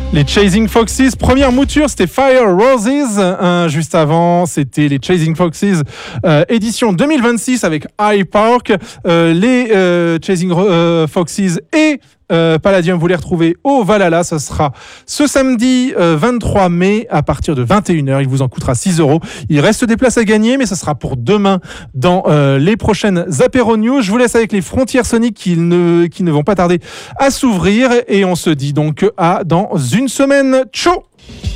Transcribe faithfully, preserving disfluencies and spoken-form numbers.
Les Chasing Foxes, première mouture, c'était Fire Roses. Euh, juste avant, c'était les Chasing Foxes, euh, édition deux mille vingt-six avec High Park. Euh, les euh, Chasing euh, Foxes et euh, Palladium, vous les retrouvez au Valhalla. Ça sera ce samedi euh, vingt-trois mai à partir de vingt et une heures. Il vous en coûtera six euros. Il reste des places à gagner, mais ça sera pour demain dans euh, les prochaines Apéro News. Je vous laisse avec les Frontières Soniques qui ne, qui ne vont pas tarder à s'ouvrir. Et on se dit donc à dans une semaine. Ciao!